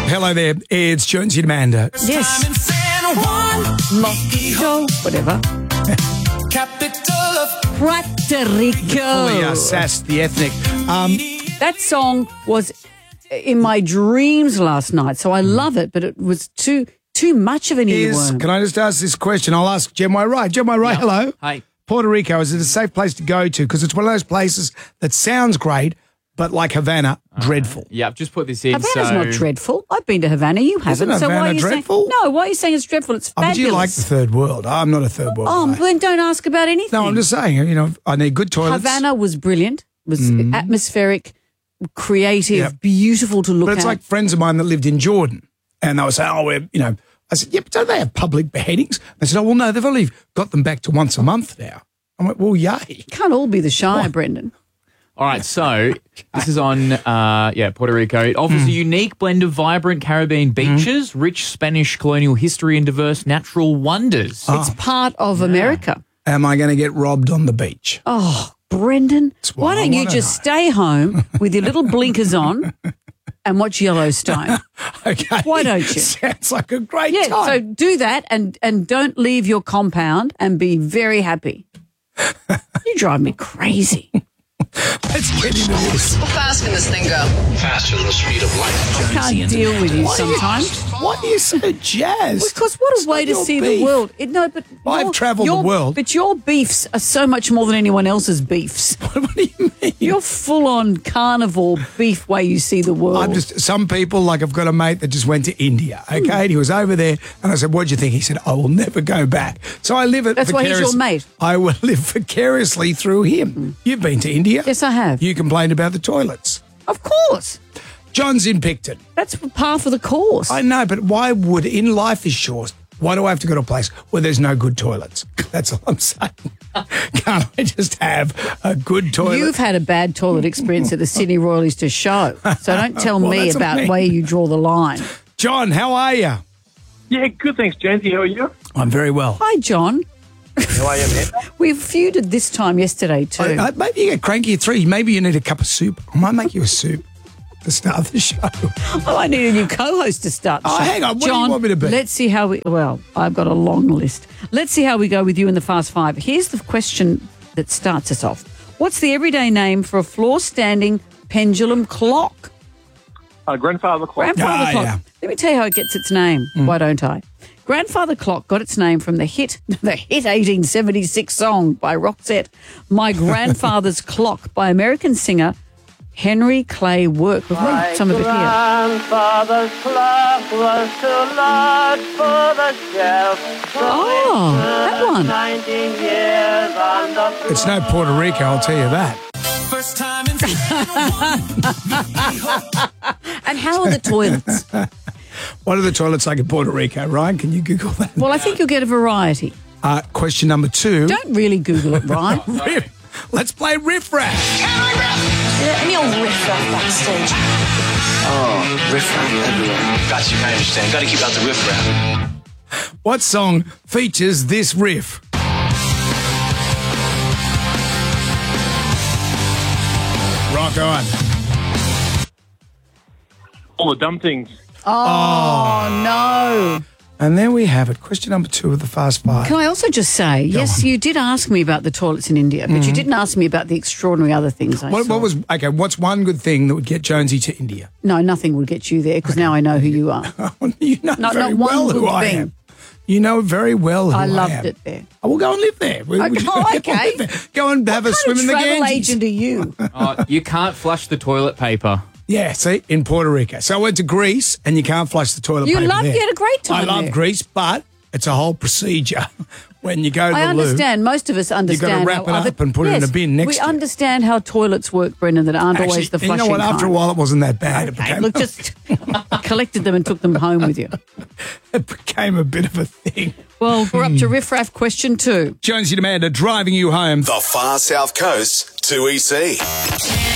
Hello there, it's Jonesy and Amanda. Yes. Whatever. Capital of Puerto Rico. Sass the Ethnic. That song was in my dreams last night, so I love it, but it was too much of an earworm. Can I just ask this question? I'll ask Jem Wright. Jem Wright, hello. Hi. Puerto Rico, is it a safe place to go to? Because it's one of those places that sounds great, but like Havana, dreadful. Yeah, I've just put this in. Havana's not dreadful. I've been to Havana. You haven't. Isn't So why Havana are you dreadful? saying? No, why are you saying it's dreadful? It's Oh, fabulous. but you like the third world. I'm not a third world Oh, guy. then don't ask about anything. No, I'm just saying, I need good toilets. Havana was brilliant. It was atmospheric, creative, beautiful to look But it's at. like friends of mine that lived in Jordan, and they were saying, I said, yeah, but don't they have public beheadings? They said, oh, well, no, they've only got them back to once a month now. I went, well, yay. Can't all be the Shire, Brendan. All right, so this is on, Puerto Rico. It offers a unique blend of vibrant Caribbean beaches, rich Spanish colonial history, and diverse natural wonders. It's part of America. Am I going to get robbed on the beach? Oh, Brendan, what why I don't you wanna just know. stay home with your little blinkers on and watch Yellowstone? Okay. Why don't you? Sounds like a great Yeah, time. so do that and don't leave your compound and be very happy. You drive me crazy. Let's get into this. How fast can this thing go? Faster than the speed of light. I can't deal with you sometimes. Why are you so jazzed? Because what It's a way not to your see beef. the world. But I've travelled the world. But your beefs are so much more than anyone else's beefs. What do you mean? You're full-on carnivore beef way you see the world. Some people, like I've got a mate that just went to India, okay? And he was over there, and I said, what'd you think? He said, I will never go back. So I live it That's why he's your mate. I will live vicariously through him. You've been to India? Yes, I have. You complained about the toilets. Of course. John's in Picton. That's par for the course. I know, but why would, in life is short, why do I have to go to a place where there's no good toilets? That's all I'm saying. Can't I just have a good toilet? You've had a bad toilet experience at the Sydney Royal Easter Show, so don't tell Well, me that's what I about mean. where you draw the line. John, how are you? Yeah, good, thanks, Jonesy. How are you? I'm very well. Hi, John. How are you, man? We feuded this time yesterday too. Maybe you get cranky at 3. Maybe you need a cup of soup. I might make you a soup to start the show. Oh, I need a new co-host to start. the Oh, show. hang on. What do John, you want me to be? Let's see how we. Well, I've got a long list. Let's see how we go with you in the Fast Five. Here's the question that starts us off. What's the everyday name for a floor-standing pendulum clock? Grandfather clock. Grandfather Ah, clock. yeah. Let me tell you how it gets its name. Why don't I? Grandfather clock got its name from the hit 1876 song by Roxette, My Grandfather's Clock by American singer Henry Clay Work. We've heard some of it here. Grandfather's clock was too large for the shelf. Oh, that one. 19 years on the floor. It's no Puerto Rico, I'll tell you that. First time in And how are the toilets? What are the toilets like in Puerto Rico, Ryan? Can you Google that? Well, I think you'll get a variety. Question number 2. Don't really Google it, Ryan. Let's play Riff Raff. Any old riff-raff backstage. Oh, riffraff everywhere. Got you, I understand. Got to keep out the riffraff. What song features this riff? Rock on. All the dumb things. Oh, no. And there we have it. Question number 2 of the Fast Five. Can I also just say, yes, you did ask me about the toilets in India, but you didn't ask me about the extraordinary other things I saw. What's one good thing that would get Jonesy to India? No, nothing would get you there because now I know who you are. You know Not very one well who good I thing. am. You know very well who I I am. loved it there. Oh, we'll go and live there. Okay. Go and have a swim in the travel Ganges. agent are you? You can't flush the toilet paper. Yeah, see, in Puerto Rico. So I went to Greece, and you can't flush the toilet paper You there. had a great time I love there. Greece, but it's a whole procedure when you go to I the loo. understand. Most of us understand. wrap how it up and put it in a bin next we to you. understand how toilets work, Brendan, that aren't Actually, always the you flushing know what? After a kind. while, it wasn't that bad. It Okay, became, look, just collected them and took them home with you. it became a bit of a thing. Well, we're up to Riff Raff question 2. Jonesy and Amanda driving you home. The Far South Coast to EC.